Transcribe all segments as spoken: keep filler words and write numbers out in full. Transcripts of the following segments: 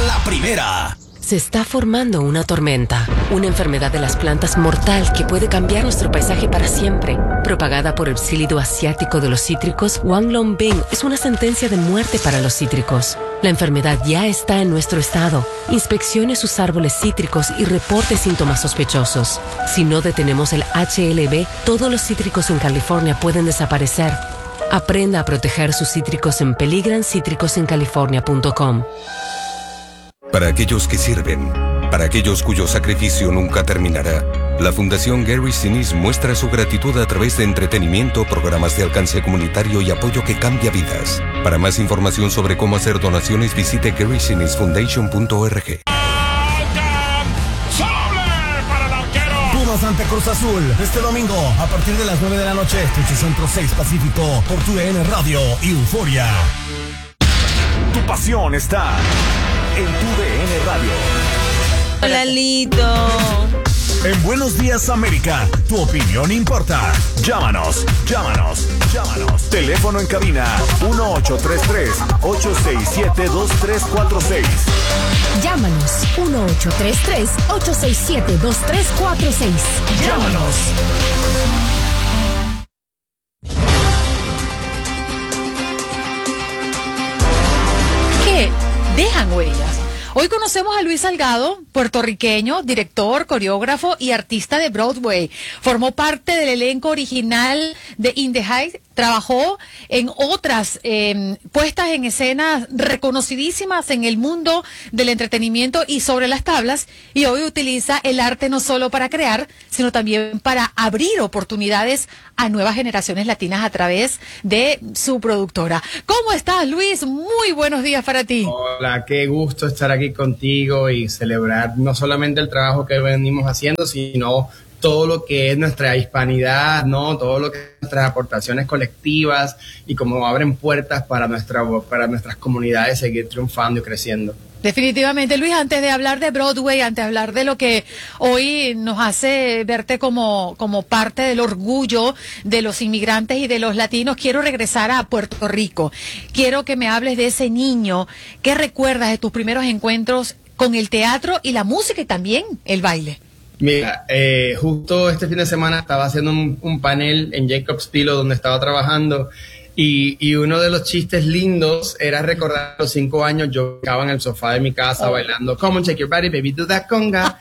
la primera. Se está formando una tormenta, una enfermedad de las plantas mortal que puede cambiar nuestro paisaje para siempre. Propagada por el psílido asiático de los cítricos, Wanglongbing es una sentencia de muerte para los cítricos. La enfermedad ya está en nuestro estado. Inspeccione sus árboles cítricos y reporte síntomas sospechosos. Si no detenemos el H L B, todos los cítricos en California pueden desaparecer. Aprenda a proteger sus cítricos en peligran cítricos en california punto com. Para aquellos que sirven, para aquellos cuyo sacrificio nunca terminará, la Fundación Gary Sinise muestra su gratitud a través de entretenimiento, programas de alcance comunitario y apoyo que cambia vidas. Para más información sobre cómo hacer donaciones, visite gary sinise foundation punto org. Pumas ante Cruz Azul, este domingo, a partir de las nueve de la noche, ocho Centro seis Pacífico, por tu D N Radio y Euforia. Tu pasión está en tu D N Radio. Hola, Lito. En Buenos Días América, tu opinión importa. Llámanos, llámanos, llámanos. Teléfono en cabina uno ocho tres tres, ocho seis siete, dos tres cuatro seis. Llámanos uno ocho tres tres, ocho seis siete, dos tres cuatro seis. Llámanos. ¿Qué? Dejan huellas. Hoy conocemos a Luis Salgado, puertorriqueño, director, coreógrafo y artista de Broadway. Formó parte del elenco original de In the Heights. Trabajó en otras eh, puestas en escenas reconocidísimas en el mundo del entretenimiento y sobre las tablas, y hoy utiliza el arte no solo para crear, sino también para abrir oportunidades a nuevas generaciones latinas a través de su productora. ¿Cómo estás, Luis? Muy buenos días para ti. Hola, qué gusto estar aquí contigo y celebrar no solamente el trabajo que venimos haciendo, sino todo lo que es nuestra hispanidad, ¿no? Todo lo que es nuestras aportaciones colectivas y cómo abren puertas para, nuestra, para nuestras comunidades seguir triunfando y creciendo. Definitivamente, Luis, antes de hablar de Broadway, antes de hablar de lo que hoy nos hace verte como, como parte del orgullo de los inmigrantes y de los latinos, quiero regresar a Puerto Rico. Quiero que me hables de ese niño. ¿Qué recuerdas de tus primeros encuentros con el teatro y la música y también el baile? Mira, eh, justo este fin de semana estaba haciendo un, un panel en Jacob's Pillow donde estaba trabajando y, y uno de los chistes lindos era recordar los cinco años yo estaba en el sofá de mi casa oh. bailando Come on, shake your body, baby, do that conga.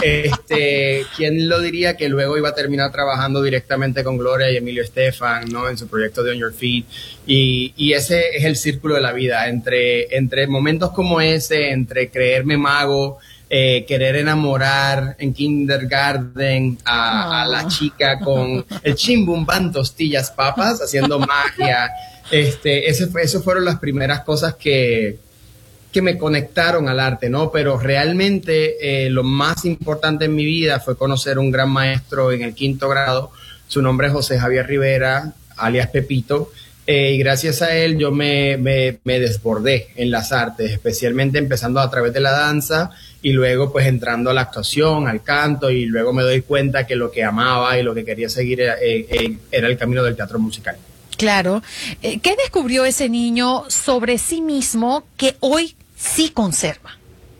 Este, ¿quién lo diría que luego iba a terminar trabajando directamente con Gloria y Emilio Estefan, ¿no? En su proyecto de On Your Feet. Y, y ese es el círculo de la vida, entre, entre momentos como ese, entre creerme mago, Eh, querer enamorar en kindergarten a, oh. a la chica con el chimbumban tostillas papas haciendo magia. Este, ese fue, eso fueron las primeras cosas que, que me conectaron al arte, ¿no? Pero realmente eh, lo más importante en mi vida fue conocer un gran maestro en el quinto grado. Su nombre es José Javier Rivera, alias Pepito. Eh, y gracias a él yo me, me, me desbordé en las artes, especialmente empezando a través de la danza y luego pues entrando a la actuación, al canto, y luego me doy cuenta que lo que amaba y lo que quería seguir era, eh, eh, era el camino del teatro musical. Claro. Eh, ¿Qué descubrió ese niño sobre sí mismo que hoy sí conserva?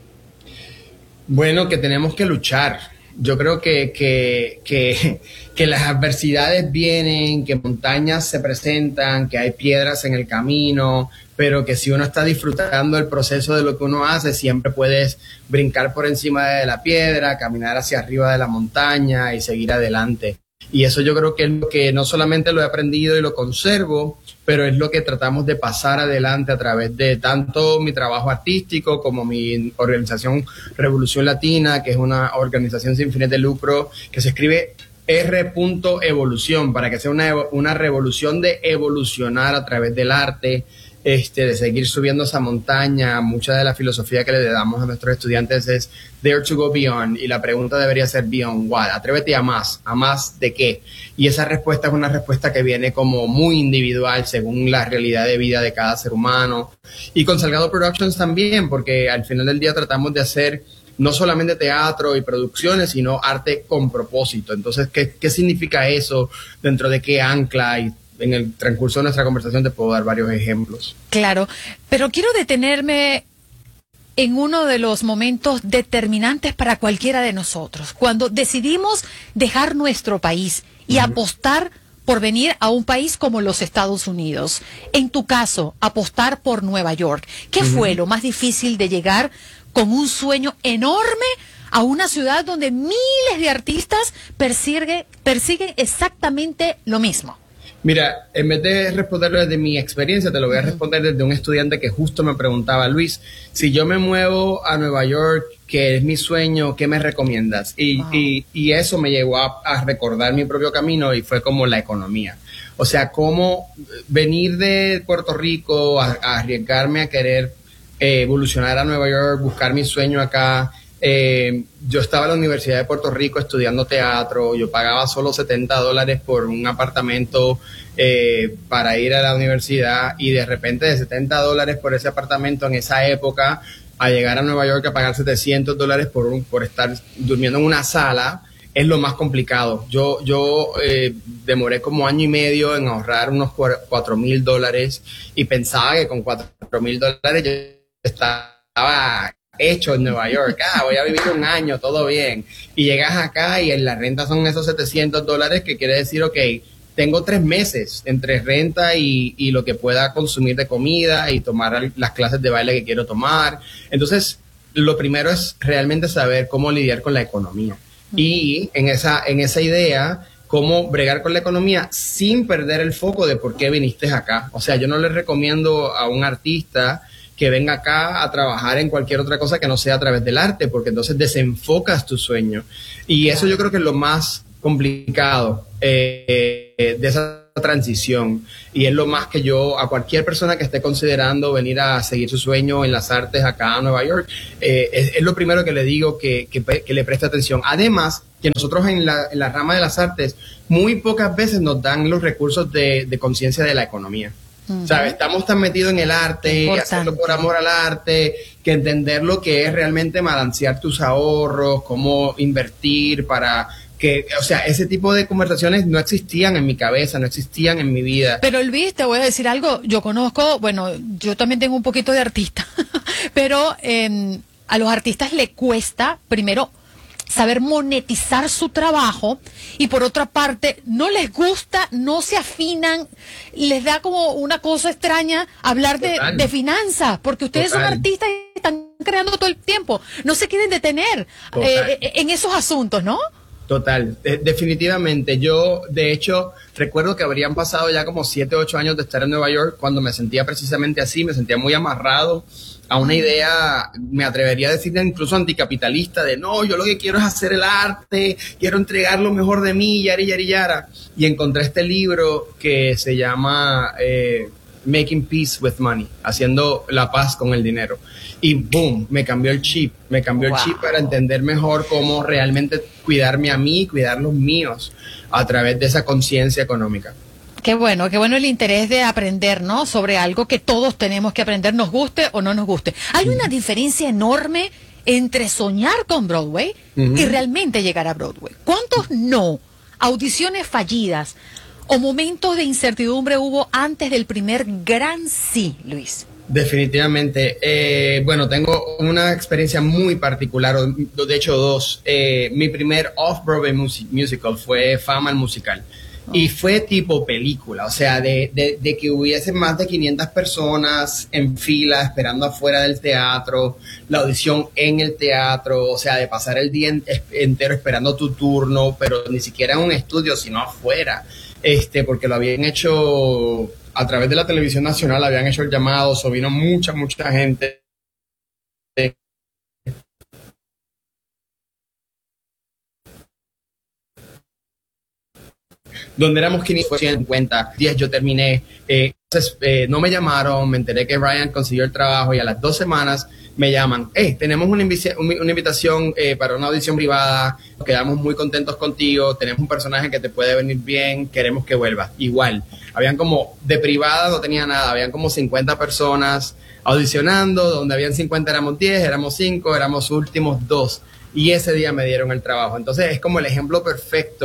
Bueno, que tenemos que luchar. Yo creo que, que, que, que las adversidades vienen, que montañas se presentan, que hay piedras en el camino, pero que si uno está disfrutando el proceso de lo que uno hace, siempre puedes brincar por encima de la piedra, caminar hacia arriba de la montaña y seguir adelante. Y eso yo creo que es lo que no solamente lo he aprendido y lo conservo, pero es lo que tratamos de pasar adelante a través de tanto mi trabajo artístico como mi organización Revolución Latina, que es una organización sin fines de lucro que se escribe R. Evolución, para que sea una, una revolución de evolucionar a través del arte, este, de seguir subiendo esa montaña. Mucha de la filosofía que le damos a nuestros estudiantes es Dare to go beyond, y la pregunta debería ser beyond what, atrévete a más, a más de qué, y esa respuesta es una respuesta que viene como muy individual según la realidad de vida de cada ser humano, y con Salgado Productions también, porque al final del día tratamos de hacer no solamente teatro y producciones, sino arte con propósito. Entonces, ¿qué, qué significa eso? ¿Dentro de qué ancla? Y en el transcurso de nuestra conversación te puedo dar varios ejemplos. Claro, pero quiero detenerme en uno de los momentos determinantes para cualquiera de nosotros, cuando decidimos dejar nuestro país y uh-huh. apostar por venir a un país como los Estados Unidos. En tu caso, apostar por Nueva York. ¿Qué uh-huh. fue lo más difícil de llegar con un sueño enorme a una ciudad donde miles de artistas persigue, persiguen exactamente lo mismo? Mira, en vez de responderlo desde mi experiencia, te lo voy a responder desde un estudiante que justo me preguntaba, Luis, si yo me muevo a Nueva York, que es mi sueño, ¿qué me recomiendas? Y, wow. y, y eso me llevó a, a recordar mi propio camino y fue como la economía. O sea, cómo venir de Puerto Rico a, a arriesgarme a querer eh, evolucionar a Nueva York, buscar mi sueño acá. Eh, yo estaba en la Universidad de Puerto Rico estudiando teatro, yo pagaba solo setenta dólares por un apartamento eh, para ir a la universidad y de repente de setenta dólares por ese apartamento en esa época a llegar a Nueva York a pagar setecientos dólares por, un, por estar durmiendo en una sala es lo más complicado. Yo, yo eh, demoré como año y medio en ahorrar unos cuatro mil dólares y pensaba que con cuatro mil dólares yo estaba hecho en Nueva York. Ah, voy a vivir un año, todo bien. Y llegas acá y en la renta son esos setecientos dólares, que quiere decir, ok, tengo tres meses entre renta y, y lo que pueda consumir de comida y tomar las clases de baile que quiero tomar. Entonces, lo primero es realmente saber cómo lidiar con la economía. Y en esa, en esa idea, cómo bregar con la economía sin perder el foco de por qué viniste acá. O sea, yo no le recomiendo a un artista que venga acá a trabajar en cualquier otra cosa que no sea a través del arte, porque entonces desenfocas tu sueño. Y eso yo creo que es lo más complicado eh, de esa transición, y es lo más que yo a cualquier persona que esté considerando venir a seguir su sueño en las artes acá a Nueva York, eh, es, es lo primero que le digo que, que, que le preste atención. Además, que nosotros en la, en la rama de las artes muy pocas veces nos dan los recursos de, de conciencia de la economía. Uh-huh. ¿Sabes? Estamos tan metidos en el arte, hacerlo por amor al arte, que entender lo que es realmente balancear tus ahorros, cómo invertir para que, o sea, ese tipo de conversaciones no existían en mi cabeza, no existían en mi vida. Pero Luis, te voy a decir algo, yo conozco, bueno, yo también tengo un poquito de artista, pero eh, a los artistas le cuesta, primero, saber monetizar su trabajo, y por otra parte no les gusta, no se afinan, les da como una cosa extraña hablar de, de finanzas, porque ustedes Total. son artistas y están creando todo el tiempo, no se quieren detener eh, en esos asuntos, ¿no? Total, de- definitivamente. Yo, de hecho, recuerdo que habrían pasado ya como siete, ocho años de estar en Nueva York cuando me sentía precisamente así, me sentía muy amarrado a una idea, me atrevería a decir incluso anticapitalista, de no, yo lo que quiero es hacer el arte, quiero entregar lo mejor de mí, yari, yari, yara. Y encontré este libro que se llama eh, Making Peace with Money, haciendo la paz con el dinero. Y boom, me cambió el chip, me cambió wow. el chip para entender mejor cómo realmente cuidarme a mí y cuidar los míos a través de esa conciencia económica. Qué bueno, qué bueno el interés de aprender, ¿no? Sobre algo que todos tenemos que aprender, nos guste o no nos guste. Hay una diferencia enorme entre soñar con Broadway uh-huh. y realmente llegar a Broadway. ¿Cuántos no? Audiciones fallidas o momentos de incertidumbre hubo antes del primer gran sí, Luis. Definitivamente. Eh, bueno, tengo una experiencia muy particular, o de hecho dos. Eh, mi primer off-Broadway mus- musical fue Fama el Musical. Oh. Y fue tipo película, o sea, de, de, de que hubiese más de quinientas personas en fila esperando afuera del teatro, la audición en el teatro, o sea, de pasar el día en, entero esperando tu turno, pero ni siquiera en un estudio, sino afuera, este, porque lo habían hecho a través de la televisión nacional, habían hecho el llamado, o vino mucha, mucha gente. Donde éramos quinientos cincuenta, diez yo terminé, eh, entonces eh, no me llamaron, me enteré que Ryan consiguió el trabajo y a las dos semanas me llaman, hey, tenemos una, invi- una invitación eh, para una audición privada, nos quedamos muy contentos contigo, tenemos un personaje que te puede venir bien, queremos que vuelvas. Igual, habían como, de privada no tenía nada, habían como cincuenta personas audicionando, donde habían cincuenta éramos diez, éramos cinco, éramos últimos dos, y ese día me dieron el trabajo. Entonces es como el ejemplo perfecto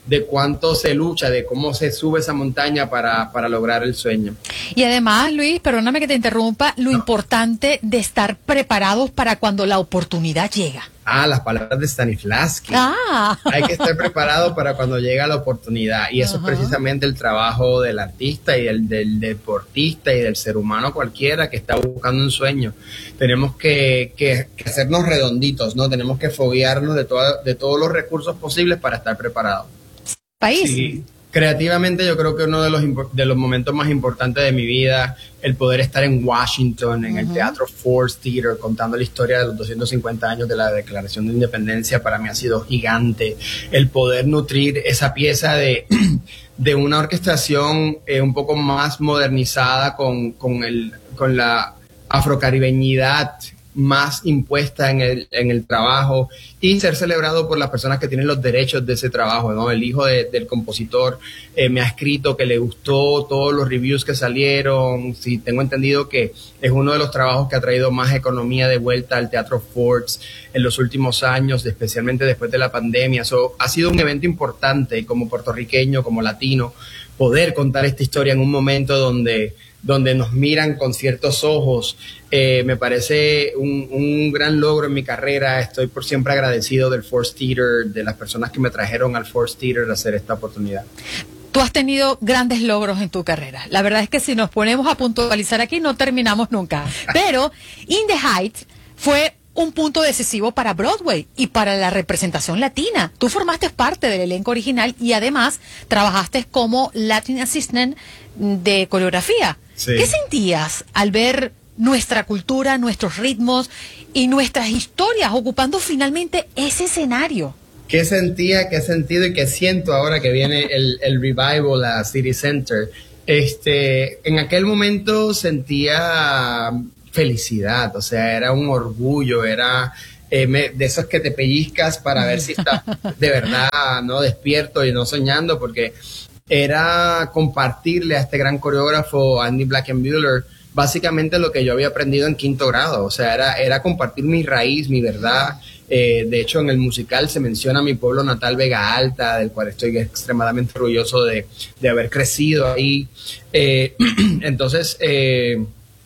de cuánto se lucha, de cómo se sube esa montaña para, para lograr el sueño. Y además, Luis, perdóname que te interrumpa, lo no. importante de estar preparados para cuando la oportunidad llega. Ah, las palabras de Stanislavski. Ah. Hay que estar preparado para cuando llega la oportunidad. Y eso uh-huh. es precisamente el trabajo del artista y del, del deportista y del ser humano cualquiera que está buscando un sueño. Tenemos que, que, que hacernos redonditos, ¿no? Tenemos que foguearnos de, toda, de todos los recursos posibles para estar preparados. País. Sí. Creativamente yo creo que uno de los de los momentos más importantes de mi vida, el poder estar en Washington, en uh-huh. el Teatro Ford Theater, contando la historia de los doscientos cincuenta años de la Declaración de Independencia, para mí ha sido gigante. El poder nutrir esa pieza de, de una orquestación eh, un poco más modernizada con, con, el, con la afrocaribeñidad más impuesta en el, en el trabajo, y ser celebrado por las personas que tienen los derechos de ese trabajo, ¿no? El hijo de, del compositor eh, me ha escrito que le gustó todos los reviews que salieron. Sí, tengo entendido que es uno de los trabajos que ha traído más economía de vuelta al Teatro Ford en los últimos años, especialmente después de la pandemia. So, ha sido un evento importante como puertorriqueño, como latino, poder contar esta historia en un momento donde donde nos miran con ciertos ojos. Eh, me parece un, un gran logro en mi carrera. Estoy por siempre agradecido del Ford Theater, de las personas que me trajeron al Ford Theater a hacer esta oportunidad. Tú has tenido grandes logros en tu carrera. La verdad es que si nos ponemos a puntualizar aquí no terminamos nunca. Pero In the Heights fue un punto decisivo para Broadway y para la representación latina. Tú formaste parte del elenco original y además trabajaste como Latin Assistant de coreografía. Sí. ¿Qué sentías al ver nuestra cultura, nuestros ritmos y nuestras historias ocupando finalmente ese escenario? ¿Qué sentía, qué sentido y qué siento ahora que viene el, el revival a City Center? Este, en aquel momento sentía felicidad, o sea, era un orgullo, era eh, me, de esos que te pellizcas para ver si estás de verdad, no despierto y no soñando, porque era compartirle a este gran coreógrafo Andy Blankenbuehler básicamente lo que yo había aprendido en quinto grado. O sea, era, era compartir mi raíz, mi verdad. Eh, de hecho, en el musical se menciona mi pueblo natal, Vega Alta, del cual estoy extremadamente orgulloso de, de haber crecido ahí. Eh, entonces, eh,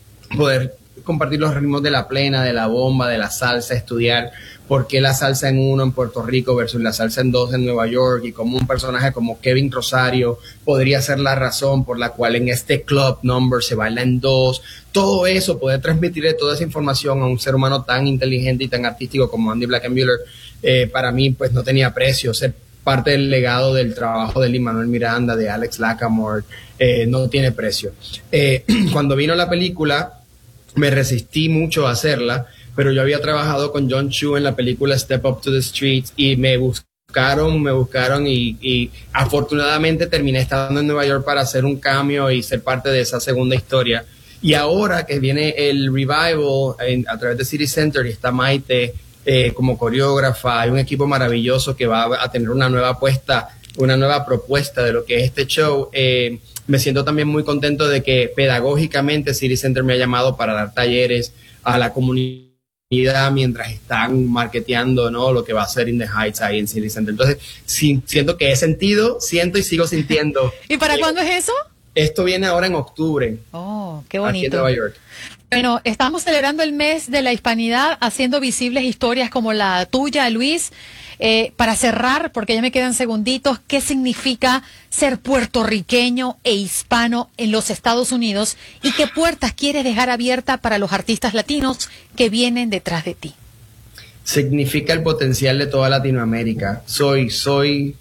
poder compartir los ritmos de la plena, de la bomba, de la salsa, estudiar por qué la salsa en uno en Puerto Rico versus la salsa en dos en Nueva York, y cómo un personaje como Kevin Rosario podría ser la razón por la cual en este club number se baila en dos. Todo eso, poder transmitirle toda esa información a un ser humano tan inteligente y tan artístico como Andy Blankenbuehler, eh, para mí pues no tenía precio. Ser parte del legado del trabajo de Lin-Manuel Miranda, de Alex Lacamoire, eh, no tiene precio. Eh, cuando vino la película, me resistí mucho a hacerla, pero yo había trabajado con John Chu en la película Step Up to the Streets y me buscaron, me buscaron y, y afortunadamente terminé estando en Nueva York para hacer un cambio y ser parte de esa segunda historia. Y ahora que viene el revival en, a través de City Center, y está Maite eh, como coreógrafa, hay un equipo maravilloso que va a tener una nueva apuesta, una nueva propuesta de lo que es este show. Eh, me siento también muy contento de que pedagógicamente City Center me ha llamado para dar talleres a la comunidad mientras están marketeando, ¿no?, lo que va a ser In the Heights ahí en City Center. Entonces, sí, siento que he sentido, siento y sigo sintiendo. ¿Y para eh, cuándo es eso? Esto viene ahora en octubre. Oh, qué bonito. Aquí en Nueva York. Bueno, estamos celebrando el mes de la hispanidad, haciendo visibles historias como la tuya, Luis. Eh, para cerrar, porque ya me quedan segunditos, ¿qué significa ser puertorriqueño e hispano en los Estados Unidos y qué puertas quieres dejar abierta para los artistas latinos que vienen detrás de ti? Significa el potencial de toda Latinoamérica. Soy, soy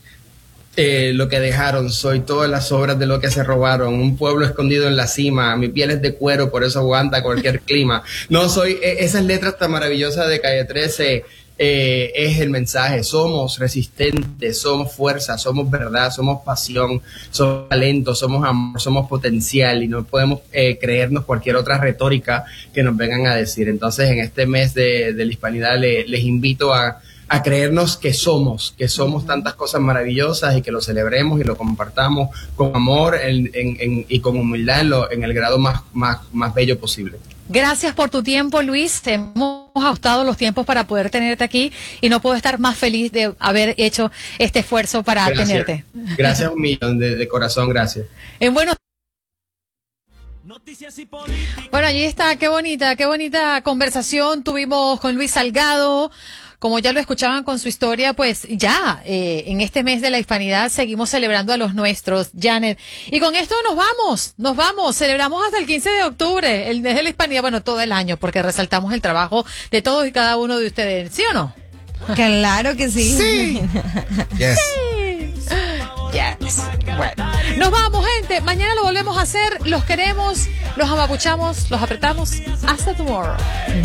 eh, lo que dejaron, soy todas las obras de lo que se robaron, un pueblo escondido en la cima, mi piel es de cuero, por eso aguanta cualquier clima. No, soy, eh, esas letras tan maravillosas de Calle trece, Eh, es el mensaje. Somos resistentes, somos fuerza, somos verdad, somos pasión, somos talento, somos amor, somos potencial, y no podemos eh, creernos cualquier otra retórica que nos vengan a decir. Entonces, en este mes de, de la hispanidad le, les invito a, a creernos que somos, que somos tantas cosas maravillosas y que lo celebremos y lo compartamos con amor en, en, en, y con humildad en, lo, en el grado más, más, más bello posible. Gracias por tu tiempo, Luis. Te hemos ajustado los tiempos para poder tenerte aquí y no puedo estar más feliz de haber hecho este esfuerzo para gracias. tenerte. Gracias un millón de, de corazón, gracias. En buenos Bueno, allí está, qué bonita, qué bonita conversación tuvimos con Luis Salgado. Como ya lo escuchaban con su historia, pues ya eh, en este mes de la hispanidad seguimos celebrando a los nuestros, Janet. Y con esto nos vamos, nos vamos, celebramos hasta el quince de octubre, el mes de la hispanidad, bueno, todo el año, porque resaltamos el trabajo de todos y cada uno de ustedes, ¿sí o no? Claro que sí. Sí. Yes. Sí. Yes. Bueno, nos vamos, gente. Mañana lo volvemos a hacer. Los queremos, los amapuchamos, los apretamos. Hasta tomorrow.